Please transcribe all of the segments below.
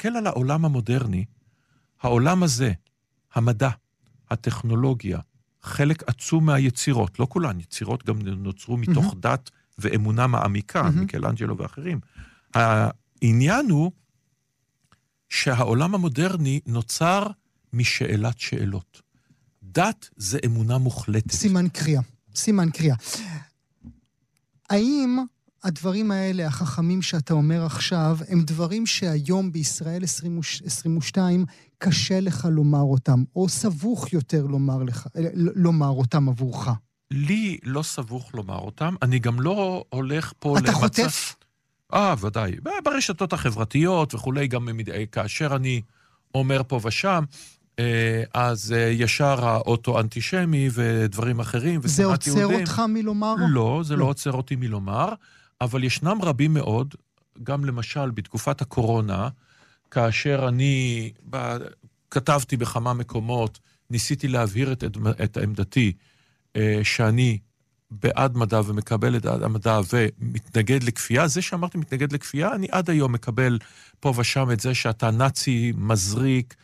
מסתכל על העולם המודרני, העולם הזה, המדע, הטכנולוגיה, חלק עצום מהיצירות, לא כולן, יצירות גם נוצרו מתוך דת ואמונה מעמיקה, מיקלאנג'לו ואחרים. העניין הוא שהעולם המודרני נוצר משאלת שאלות. דת זה אמונה מוחלטת. סימן קריאה. האם הדברים האלה, החכמים שאתה אומר עכשיו, הם דברים שהיום בישראל 2022 קשה לך לומר אותם, או סבוך יותר לומר אותם עבורך? לי לא סבוך לומר אותם, אני גם לא הולך פה אתה חוטף? ודאי. ברשתות החברתיות וכולי, גם כאשר אני אומר פה ושם, אז ישר האוטו אנטישמי ודברים אחרים. זה עוצר אותך מלומר? לא, זה לא עוצר אותי מלומר, אבל ישנם רבים מאוד, גם למשל בתקופת הקורונה, כאשר אני כתבתי בכמה מקומות, ניסיתי להבהיר את עמדתי, שאני בעד מדע ומקבל את המדע ומתנגד לכפייה. זה שאמרתי מתנגד לכפייה, אני עד היום מקבל פה ושם את זה שאתה נאצי מזריק,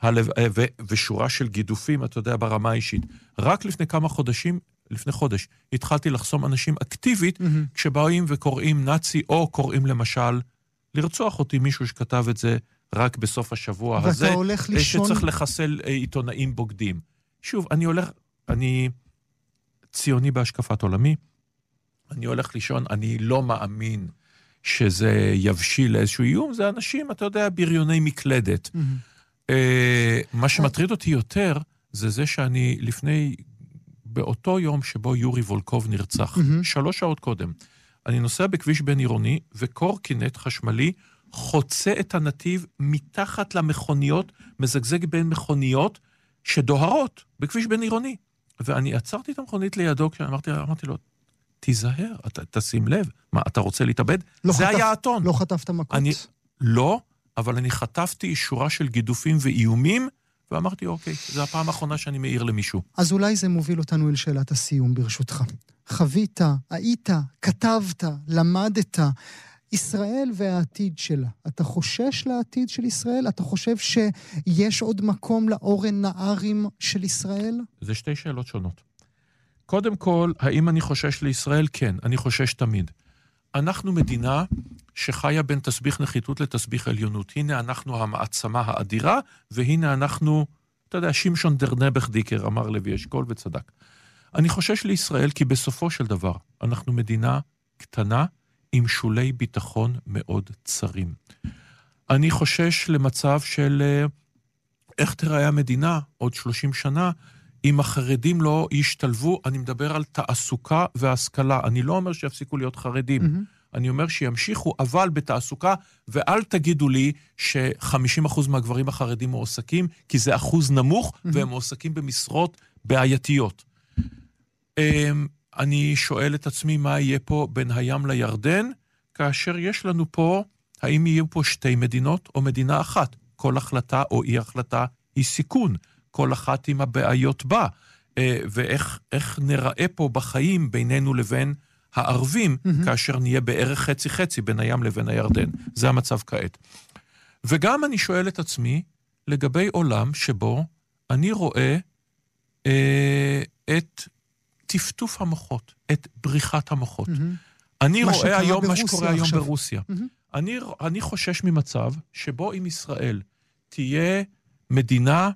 ושורה של גידופים, אתה יודע, ברמה האישית. רק לפני חודש, התחלתי לחסום אנשים אקטיבית, כשבאים וקוראים נאצי, או קוראים למשל, לרצוח אותי מישהו שכתב את זה רק בסוף השבוע הזה, שצריך לחסל עיתונאים בוגדים. שוב, אני ציוני בהשקפת עולמי, אני הולך לישון, אני לא מאמין שזה יבשיל לאיזשהו איום, זה אנשים, אתה יודע, בריוני מקלדת. מה שמטריד אותי יותר, זה שאני באותו יום שבו יורי וולקוב נרצח, 3 שעות קודם, אני נוסע בכביש בין עירוני, וקורקינט חשמלי חוצה את הנתיב מתחת למכוניות, מזגזג בין מכוניות שדוהרות בכביש בין עירוני. ואני עצרתי את המכונית לידו, כשאמרתי לו, תיזהר, תשים לב, מה, אתה רוצה להתאבד? זה היה האטון. לא חטפת מכות? לא, אבל אני חטפתי שורה של גידופים ואיומים, ואמרתי, אוקיי, זו הפעם האחרונה שאני מעיר למישהו. אז אולי זה מוביל אותנו אל שאלת הסיום, ברשותך. חווית, היית, כתבת, למדת, ישראל והעתיד שלה. אתה חושש לעתיד של ישראל? אתה חושב שיש עוד מקום לאורן נערים של ישראל? זה 2 שאלות שונות. קודם כל, האם אני חושש לישראל? כן, אני חושש תמיד. אנחנו מדינה שחיה בין תסביך נחיתות לתסביך עליונות. הנה אנחנו המעצמה האדירה, והנה אנחנו, אתה יודע, שמשון דרנבך דיקר, אמר לוי אשכול וצדק. אני חושש לישראל כי בסופו של דבר, אנחנו מדינה קטנה, עם שולי ביטחון מאוד צרים. אני חושש למצב של איך תראה המדינה עוד 30 שנה, אם החרדים לא ישתלבו, אני מדבר על תעסוקה והשכלה. אני לא אומר שיפסיקו להיות חרדים. אני אומר שימשיכו, אבל בתעסוקה, ואל תגידו לי ש50% מהגברים החרדים מועסקים, כי זה אחוז נמוך, והם מועסקים במשרות בעייתיות. אני שואל את עצמי מה יהיה פה בין הים לירדן, כאשר יש לנו פה, האם יהיו פה 2 מדינות או מדינה אחת? כל החלטה או אי החלטה היא סיכון, כל אחת עם הבעיות בה, ואיך נראה פה בחיים בינינו לבין הערבים, כאשר נהיה בערך חצי-חצי בין הים לבין הירדן. זה המצב כעת. וגם אני שואל את עצמי, לגבי עולם שבו אני רואה את טפטוף המוחות, את בריחת המוחות. אני רואה היום מה שקורה היום ברוסיה. אני חושש ממצב שבו אם ישראל תהיה מדינה,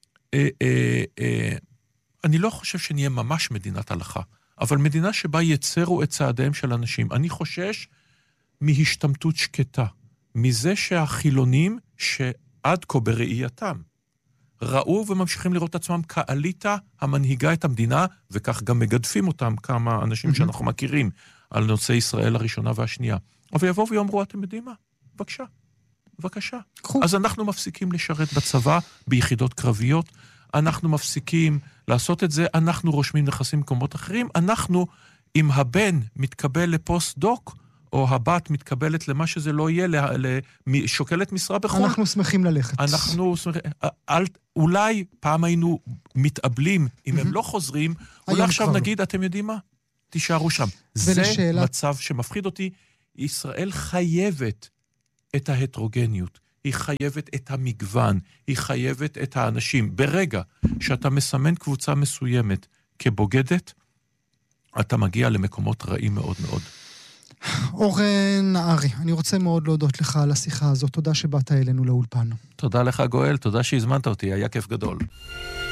אני לא חושב שנהיה ממש מדינת הלכה, אבל מדינה שבה יצרו את צעדיהם של אנשים. אני חושש מהשתמטות שקטה, מזה שהחילונים שעד כה בראייתם, ראו וממשיכים לראות עצמם כאליטה המנהיגה את המדינה, וכך גם מגדפים אותם כמה אנשים שאנחנו מכירים, על נושא ישראל הראשונה והשנייה. אבל יבואו ויאמרו, אתם יודעים מה? בבקשה, בבקשה. אז אנחנו מפסיקים לשרת בצבא, ביחידות קרביות, אנחנו מפסיקים לעשות את זה, אנחנו רושמים נכסים במקומות אחרים, אנחנו, אם הבן מתקבל לפוסט-דוק, או הבת מתקבלת למה שזה לא יהיה, שוקלת משרה בחול. אנחנו שמחים ללכת. אנחנו שמחים, אולי פעם היינו מתאבלים, אם הם לא חוזרים, אולי עכשיו נגיד, אתם יודעים מה? תישארו שם. זה מצב שמפחיד אותי. ישראל חייבת את ההטרוגניות. היא חייבת את המגוון, היא חייבת את האנשים. ברגע שאתה מסמן קבוצה מסוימת כבוגדת, אתה מגיע למקומות רעים מאוד מאוד. אורן נהרי, אני רוצה מאוד להודות לך על השיחה הזאת. תודה שבאת אלינו לאולפן. תודה לך גואל, תודה שהזמנת אותי, היה כיף גדול.